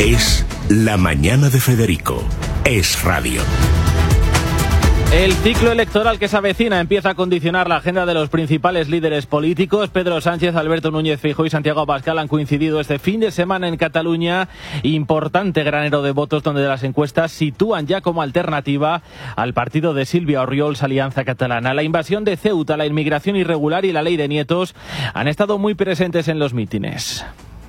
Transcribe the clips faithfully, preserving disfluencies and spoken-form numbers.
Es La Mañana de Federico. Es radio. El ciclo electoral que se avecina empieza a condicionar la agenda de los principales líderes políticos. Pedro Sánchez, Alberto Núñez Feijóo y Santiago Abascal han coincidido este fin de semana en Cataluña. Importante granero de votos donde las encuestas sitúan ya como alternativa al partido de Sílvia Orriols, Alianza Catalana. La invasión de Ceuta, la inmigración irregular y la ley de nietos han estado muy presentes en los mítines.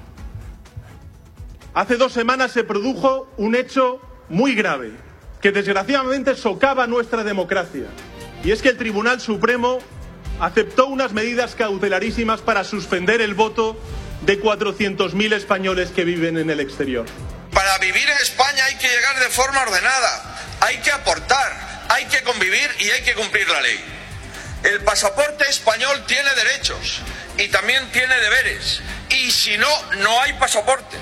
Hace dos semanas se produjo un hecho muy grave, que desgraciadamente socava nuestra democracia. Y es que el Tribunal Supremo aceptó unas medidas cautelarísimas para suspender el voto de cuatrocientos mil españoles que viven en el exterior. Para vivir en España hay que llegar de forma ordenada, hay que aportar, hay que convivir y hay que cumplir la ley. El pasaporte español tiene derechos y también tiene deberes. Y si no, no hay pasaporte.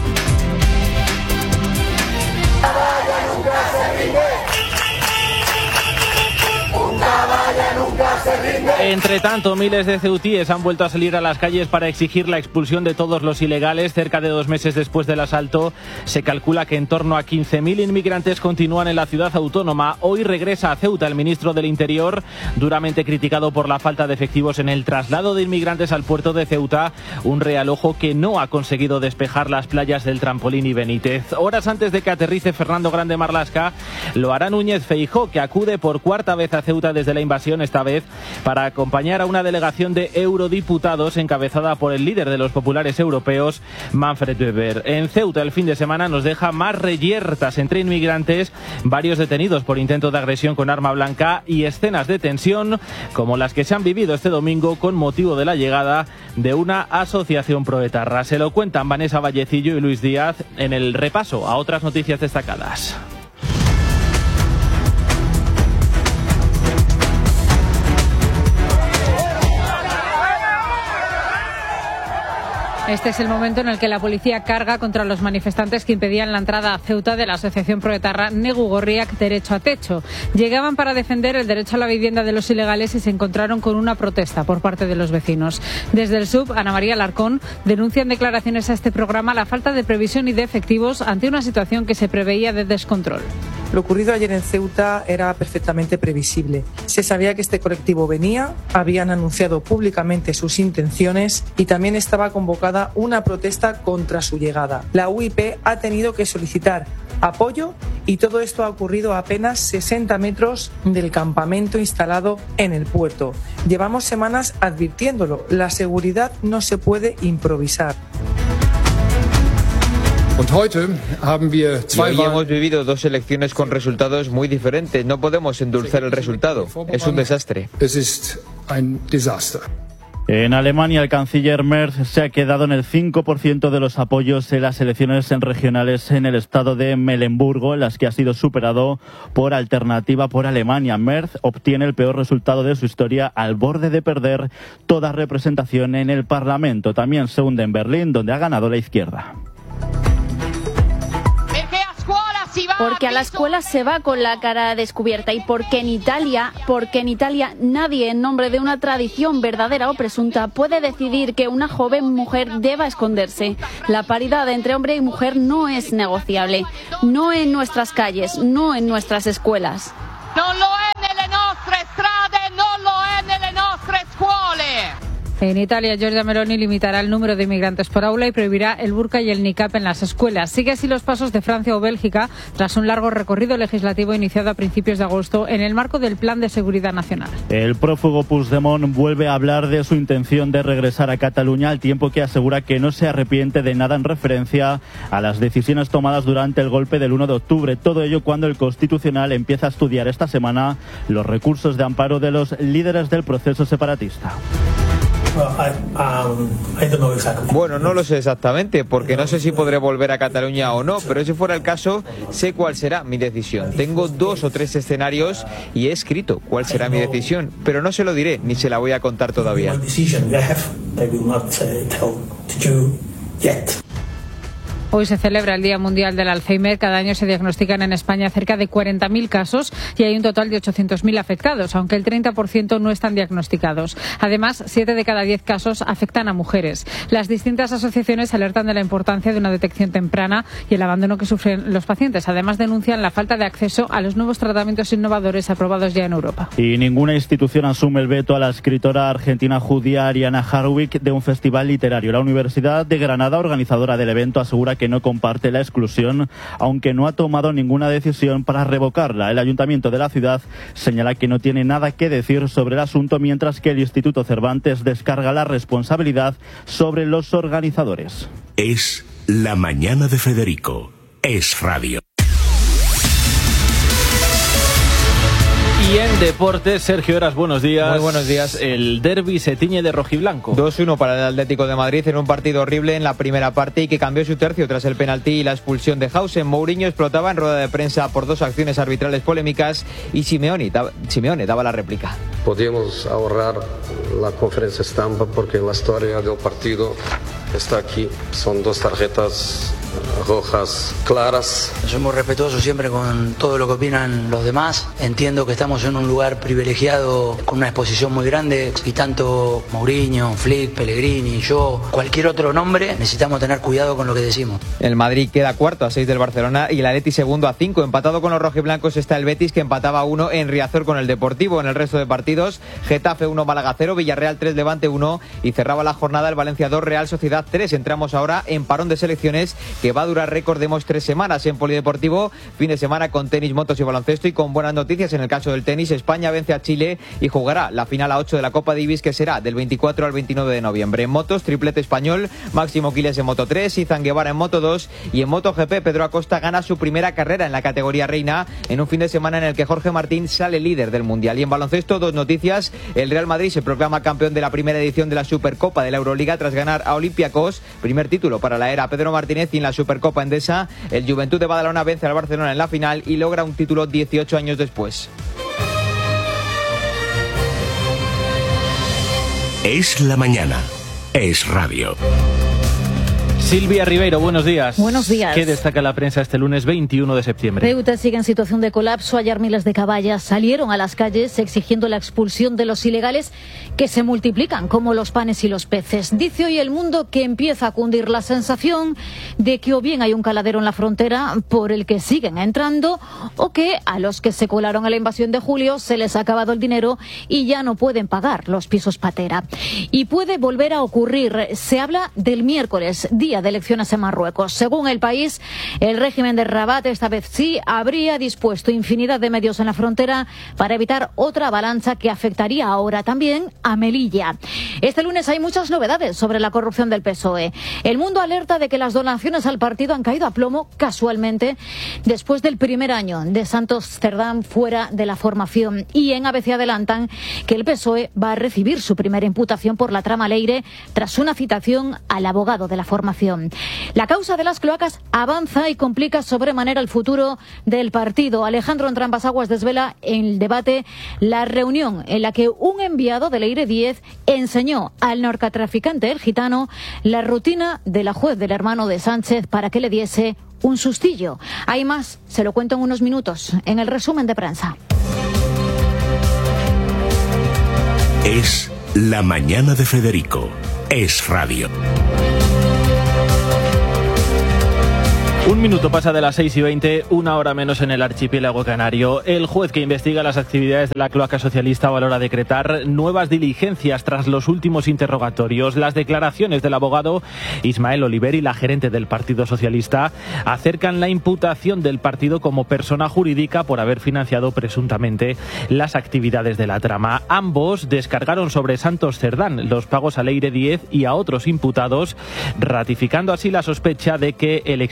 Una valla nunca se rinde. Una valla nunca se rinde. Entre tanto, miles de ceutíes han vuelto a salir a las calles para exigir la expulsión de todos los ilegales. Cerca de dos meses después del asalto, se calcula que en torno a quince mil inmigrantes continúan en la ciudad autónoma. Hoy regresa a Ceuta el ministro del Interior, duramente criticado por la falta de efectivos en el traslado de inmigrantes al puerto de Ceuta, un realojo que no ha conseguido despejar las playas del Trampolín y Benítez. Horas antes de que aterrice Fernando Grande Marlaska, lo hará Núñez Feijóo, que acude por cuarta vez a Ceuta desde la invasión, esta vez para acompañar a una delegación de eurodiputados encabezada por el líder de los populares europeos, Manfred Weber. En Ceuta el fin de semana nos deja más reyertas entre inmigrantes, varios detenidos por intento de agresión con arma blanca y escenas de tensión como las que se han vivido este domingo con motivo de la llegada de una asociación proetarra. Se lo cuentan Vanessa Vallecillo y Luis Díaz en el repaso a otras noticias destacadas. Este es el momento en el que la policía carga contra los manifestantes que impedían la entrada a Ceuta de la asociación proetarra Negu Gorriak Derecho a Techo. Llegaban para defender el derecho a la vivienda de los ilegales y se encontraron con una protesta por parte de los vecinos. Desde el S U B, Ana María Alarcón, denuncian declaraciones a este programa la falta de previsión y de efectivos ante una situación que se preveía de descontrol. Lo ocurrido ayer en Ceuta era perfectamente previsible. Se sabía que este colectivo venía, habían anunciado públicamente sus intenciones y también estaba convocada una protesta contra su llegada. La U I P ha tenido que solicitar apoyo y todo esto ha ocurrido a apenas sesenta metros del campamento instalado en el puerto. Llevamos semanas advirtiéndolo, la seguridad no se puede improvisar. Y hoy hemos vivido dos elecciones con resultados muy diferentes. No podemos endulzar el resultado. Es un desastre. En Alemania, el canciller Merz se ha quedado en el cinco por ciento de los apoyos en las elecciones regionales en el estado de Mecklemburgo, en las que ha sido superado por Alternativa por Alemania. Merz obtiene el peor resultado de su historia, al borde de perder toda representación en el Parlamento. También se hunde en Berlín, donde ha ganado la izquierda. Porque a la escuela se va con la cara descubierta y porque en Italia, porque en Italia nadie en nombre de una tradición verdadera o presunta puede decidir que una joven mujer deba esconderse. La paridad entre hombre y mujer no es negociable, no en nuestras calles, no en nuestras escuelas. No lo es en las nuestras strade, no lo es en las nuestras escuelas. En Italia, Giorgia Meloni limitará el número de inmigrantes por aula y prohibirá el burka y el niqab en las escuelas. Sigue así los pasos de Francia o Bélgica tras un largo recorrido legislativo iniciado a principios de agosto en el marco del Plan de Seguridad Nacional. El prófugo Puigdemont vuelve a hablar de su intención de regresar a Cataluña, al tiempo que asegura que no se arrepiente de nada en referencia a las decisiones tomadas durante el golpe del uno de octubre. Todo ello cuando el Constitucional empieza a estudiar esta semana los recursos de amparo de los líderes del proceso separatista. Bueno, no lo sé exactamente, porque no sé si podré volver a Cataluña o no, pero si fuera el caso, sé cuál será mi decisión. Tengo dos o tres escenarios y he escrito cuál será mi decisión, pero no se lo diré, ni se la voy a contar todavía. Hoy se celebra el Día Mundial del Alzheimer. Cada año se diagnostican en España cerca de cuarenta mil casos y hay un total de ochocientos mil afectados, aunque el treinta por ciento no están diagnosticados. Además, siete de cada diez casos afectan a mujeres. Las distintas asociaciones alertan de la importancia de una detección temprana y el abandono que sufren los pacientes. Además, denuncian la falta de acceso a los nuevos tratamientos innovadores aprobados ya en Europa. Y ninguna institución asume el veto a la escritora argentina judía Ariana Harwick de un festival literario. La Universidad de Granada, organizadora del evento, asegura que no comparte la exclusión, aunque no ha tomado ninguna decisión para revocarla. El Ayuntamiento de la ciudad señala que no tiene nada que decir sobre el asunto, mientras que el Instituto Cervantes descarga la responsabilidad sobre los organizadores. Es La Mañana de Federico. Es Radio. Y en deportes, Sergio Heras, buenos días. Muy buenos días. El derbi se tiñe de rojiblanco. dos uno para el Atlético de Madrid en un partido horrible en la primera parte y que cambió su tercio tras el penalti y la expulsión de Hausen. Mourinho explotaba en rueda de prensa por dos acciones arbitrales polémicas y Simeone, da, Simeone daba la réplica. Podíamos ahorrar la conferencia estampa porque la historia del partido está aquí. Son dos tarjetas rojas claras. Somos respetuosos siempre con todo lo que opinan los demás. Entiendo que estamos en un lugar privilegiado con una exposición muy grande y tanto Mourinho, Flick, Pellegrini, yo, cualquier otro nombre, necesitamos tener cuidado con lo que decimos. El Madrid queda cuarto a seis del Barcelona y el Atleti segundo a cinco. Empatado con los rojiblancos está el Betis, que empataba a uno en Riazor con el Deportivo. En el resto de partidos, Getafe uno, Málaga cero, Villarreal tres, Levante uno y cerraba la jornada el Valencia dos, Real Sociedad tres. Entramos ahora en parón de selecciones que va a durar, recordemos, tres semanas en Polideportivo. Fin de semana con tenis, motos y baloncesto, y con buenas noticias en el caso del tenis. España vence a Chile y jugará la final a ocho de la Copa Davis, que será del veinticuatro al veintinueve de noviembre. En motos, triplete español, Máximo Quiles en Moto tres, Izan Guevara en Moto dos, y en MotoGP Pedro Acosta gana su primera carrera en la categoría reina en un fin de semana en el que Jorge Martín sale líder del Mundial. Y en baloncesto, dos noticias. El Real Madrid se proclama campeón de la primera edición de la Supercopa de la Euroliga tras ganar a Olympiacos, primer título para la era Pedro Martínez. Y en la Supercopa Endesa, el Juventud de Badalona vence al Barcelona en la final y logra un título dieciocho años después. Es la mañana. Es Radio. Silvia Ribeiro, buenos días. Buenos días. ¿Qué destaca la prensa este lunes veintiuno de septiembre? Ceuta sigue en situación de colapso. Ayer miles de caballas salieron a las calles exigiendo la expulsión de los ilegales que se multiplican como los panes y los peces. Dice hoy El Mundo que empieza a cundir la sensación de que o bien hay un caladero en la frontera por el que siguen entrando, o que a los que se colaron a la invasión de julio se les ha acabado el dinero y ya no pueden pagar los pisos patera. Y puede volver a ocurrir. Se habla del miércoles, día de elecciones en Marruecos. Según El País, el régimen de Rabat, esta vez sí, habría dispuesto infinidad de medios en la frontera para evitar otra avalancha que afectaría ahora también a Melilla. Este lunes hay muchas novedades sobre la corrupción del P S O E. El Mundo alerta de que las donaciones al partido han caído a plomo casualmente después del primer año de Santos Cerdán fuera de la formación. Y en A B C adelantan que el P S O E va a recibir su primera imputación por la trama Leire tras una citación al abogado de la formación. La causa de las cloacas avanza y complica sobremanera el futuro del partido. Alejandro Entrambas-Aguas desvela en el debate la reunión en la que un enviado de Leire Díez enseñó al narcotraficante El Gitano la rutina de la juez del hermano de Sánchez para que le diese un sustillo. Hay más, se lo cuento en unos minutos, en el resumen de prensa. Es La Mañana de Federico. Es Radio. Un minuto pasa de las seis y veinte, una hora menos en el archipiélago canario. El juez que investiga las actividades de la cloaca socialista valora decretar nuevas diligencias tras los últimos interrogatorios. Las declaraciones del abogado Ismael Oliver y la gerente del Partido Socialista acercan la imputación del partido como persona jurídica por haber financiado presuntamente las actividades de la trama. Ambos descargaron sobre Santos Cerdán los pagos a Leire Díez y a otros imputados, ratificando así la sospecha de que el exnúmero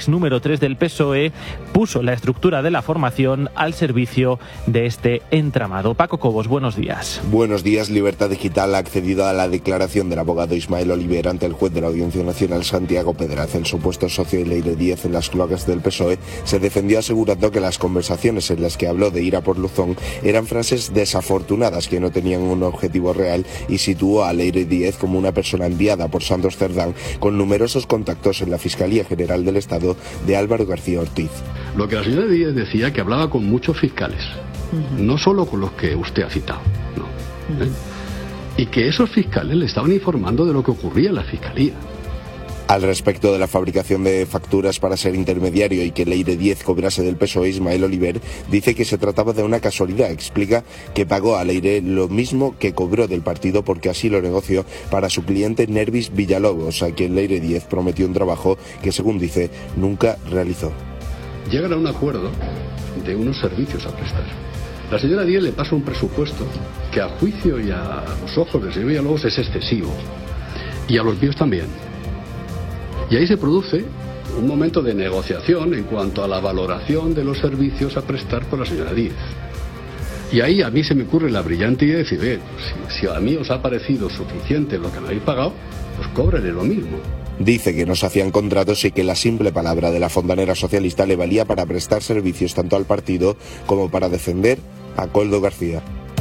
tres del P S O E puso la estructura de la formación al servicio de este entramado. Paco Cobos, buenos días. Buenos días. Libertad Digital ha accedido a la declaración del abogado Ismael Oliver ante el juez de la Audiencia Nacional Santiago Pedraz. El supuesto socio de Leire Díez en las cloacas del P S O E se defendió asegurando que las conversaciones en las que habló de ir a por Luzón eran frases desafortunadas que no tenían un objetivo real y situó a Leire Díez como una persona enviada por Santos Cerdán con numerosos contactos en la Fiscalía General del Estado de Álvaro García Ortiz. Lo que la señora Díez decía que hablaba con muchos fiscales, uh-huh. no solo con los que usted ha citado, no. ¿Eh? Y que esos fiscales le estaban informando de lo que ocurría en la Fiscalía. Al respecto de la fabricación de facturas para ser intermediario y que Leire Díez cobrase del P S O E, Ismael Oliver dice que se trataba de una casualidad. Explica que pagó a Leire lo mismo que cobró del partido porque así lo negoció para su cliente Nervis Villalobos, a quien Leire Díez prometió un trabajo que, según dice, nunca realizó. Llegan a un acuerdo de unos servicios a prestar. La señora Díez le pasa un presupuesto que a juicio y a los ojos del señor Villalobos es excesivo. Y a los míos también. Y ahí se produce un momento de negociación en cuanto a la valoración de los servicios a prestar por la señora Díez. Y ahí a mí se me ocurre la brillante idea de decir, eh, si, si a mí os ha parecido suficiente lo que me habéis pagado, pues cóbrele lo mismo. Dice que no se hacían contratos y que la simple palabra de la fontanera socialista le valía para prestar servicios tanto al partido como para defender a Koldo García.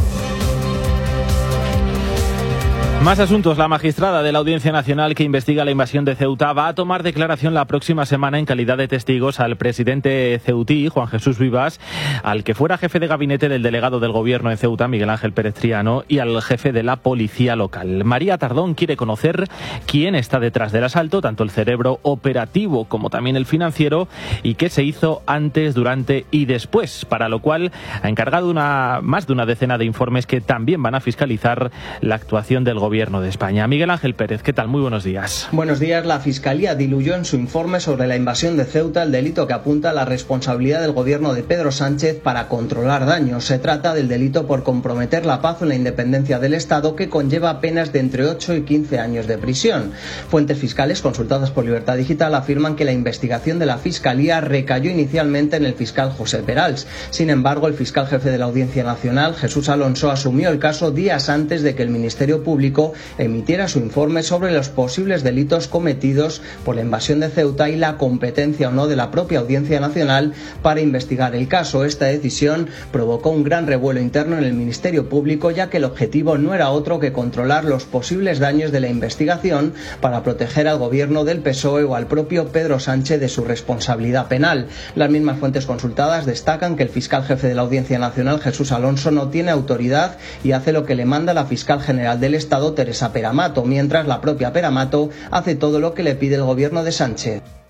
Más asuntos. La magistrada de la Audiencia Nacional que investiga la invasión de Ceuta va a tomar declaración la próxima semana en calidad de testigos al presidente ceutí, Juan Jesús Vivas, al que fuera jefe de gabinete del delegado del gobierno en Ceuta, Miguel Ángel Pérez Triano, y al jefe de la policía local. María Tardón quiere conocer quién está detrás del asalto, tanto el cerebro operativo como también el financiero, y qué se hizo antes, durante y después, para lo cual ha encargado una, más de una decena de informes que también van a fiscalizar la actuación del gobierno Gobierno de España. Miguel Ángel Pérez, ¿qué tal? Muy buenos días. Buenos días. La Fiscalía diluyó en su informe sobre la invasión de Ceuta el delito que apunta a la responsabilidad del gobierno de Pedro Sánchez para controlar daños. Se trata del delito por comprometer la paz o la independencia del Estado, que conlleva penas de entre ocho y quince años de prisión. Fuentes fiscales consultadas por Libertad Digital afirman que la investigación de la Fiscalía recayó inicialmente en el fiscal José Perals. Sin embargo, el fiscal jefe de la Audiencia Nacional, Jesús Alonso, asumió el caso días antes de que el Ministerio Público emitiera su informe sobre los posibles delitos cometidos por la invasión de Ceuta y la competencia o no de la propia Audiencia Nacional para investigar el caso. Esta decisión provocó un gran revuelo interno en el Ministerio Público, ya que el objetivo no era otro que controlar los posibles daños de la investigación para proteger al gobierno del P S O E o al propio Pedro Sánchez de su responsabilidad penal. Las mismas fuentes consultadas destacan que el fiscal jefe de la Audiencia Nacional, Jesús Alonso, no tiene autoridad y hace lo que le manda la fiscal general del Estado, Teresa Peramato, mientras la propia Peramato hace todo lo que le pide el gobierno de Sánchez.